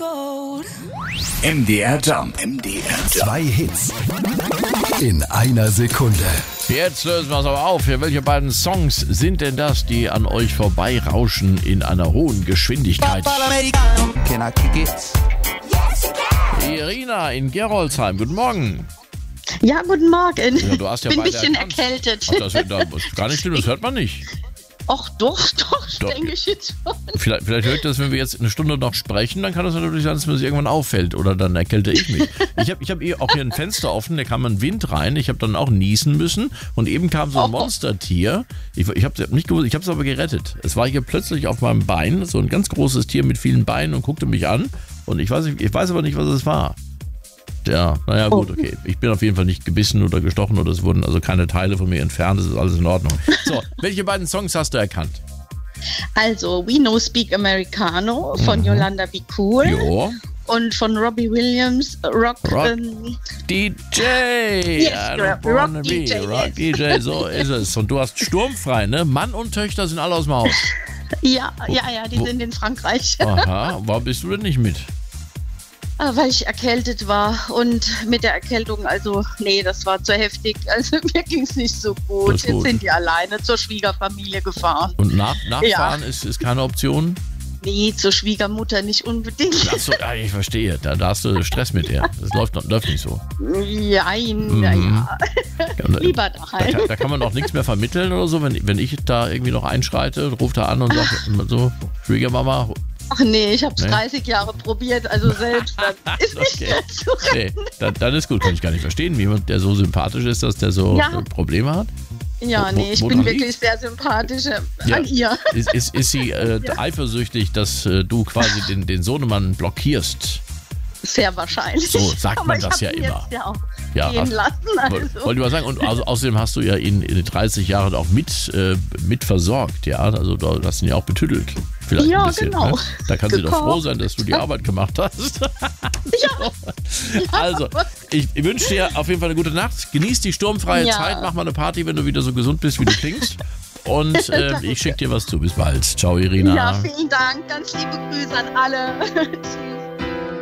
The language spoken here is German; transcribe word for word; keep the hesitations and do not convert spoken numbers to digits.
M D R Jump. M D R Jump. Zwei Hits in einer Sekunde. Jetzt lösen wir es aber auf. Welche beiden Songs sind denn das, die an euch vorbeirauschen in einer hohen Geschwindigkeit? Can I kick it? Irina in Geroldsheim, guten Morgen. Ja, guten Morgen. Ja, du hast ja bin ein beide bisschen erkannt. erkältet. Ach, das, das ist gar nicht schlimm, das hört man nicht. Ach doch, doch, Doch. denke ich jetzt schon. Vielleicht, vielleicht hört das, wenn wir jetzt eine Stunde noch sprechen, dann kann das natürlich sein, dass mir das irgendwann auffällt oder dann erkälte ich mich. Ich habe ich hab hier auch hier ein Fenster offen, da kam ein Wind rein, ich habe dann auch niesen müssen und eben kam so ein Oh. Monstertier. Ich, ich habe es nicht gewusst, ich habe es aber gerettet. Es war hier plötzlich auf meinem Bein, so ein ganz großes Tier mit vielen Beinen und guckte mich an und ich weiß, nicht, ich weiß aber nicht, was es war. Ja, naja gut, okay. Ich bin auf jeden Fall nicht gebissen oder gestochen oder es wurden also keine Teile von mir entfernt, das ist alles in Ordnung. So, welche beiden Songs hast du erkannt? Also, We No Speak Americano von Mhm. Yolanda Be Cool Jo. und von Robbie Williams, Rock. Rock. Ähm, D J! Yes, I don't Rock wanna be D J, Rock yes. D J, so ist es. Und du hast sturmfrei, ne? Mann und Töchter sind alle aus dem Haus. ja, ja, ja, die wo- sind in Frankreich. Aha, warum bist du denn nicht mit? Ah, weil ich erkältet war und mit der Erkältung, also nee, das war zu heftig. Also mir ging es nicht so Das gut. ist Jetzt gut. sind die alleine zur Schwiegerfamilie gefahren. Und nach, nachfahren ist, ist keine Option? Nee, zur Schwiegermutter nicht unbedingt. Achso, ja, ich verstehe. Da, da hast du Stress mit der. Das läuft, noch- läuft nicht so. Nein, Mhm. naja. Da, Lieber da, daheim. kann, da kann man auch nichts mehr vermitteln oder so. Wenn, wenn ich da irgendwie noch einschreite, ruft er an und sagt so, Schwiegermama, Ach nee, ich habe es Nee. dreißig Jahre probiert, also selbst dann ist nicht Okay. mehr zu retten. nee, dann, dann ist gut. Kann ich gar nicht verstehen, wie jemand, der so sympathisch ist, dass der so Ja. äh, Probleme hat. Ja, Wo- nee, ich wo bin dran wirklich liegt's? sehr sympathisch äh, Ja. an ihr. Ist, ist, ist sie äh, eifersüchtig, dass äh, du quasi den, den Sohnemann blockierst? Sehr wahrscheinlich. So sagt Aber man ich das hab ja ihn immer. Jetzt ja auch Ja, gehen ach, lassen. Woll- Also. Wollte ich mal sagen. Und au- außerdem hast du ja ihn in den dreißig Jahren auch mit, äh, mit versorgt, ja. Also du hast ihn ja auch betüdelt. Vielleicht Ja, ein bisschen. genau. Ne? Da kann sie doch Gekocht. froh sein, dass du die Arbeit gemacht hast. Also, ich, ich wünsche dir auf jeden Fall eine gute Nacht. Genieß die sturmfreie Ja. Zeit. Mach mal eine Party, wenn du wieder so gesund bist, wie du klingst. Und äh, ich schicke dir was zu. Bis bald. Ciao, Irina. Ja, vielen Dank. Ganz liebe Grüße an alle. Tschüss.